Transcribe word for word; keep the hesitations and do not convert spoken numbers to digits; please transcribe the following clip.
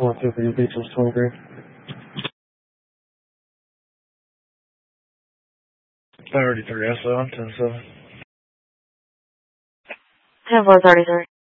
One two for you, Beach was twenty-three. thirty-three, I saw, ten seven. ten four thirty-three.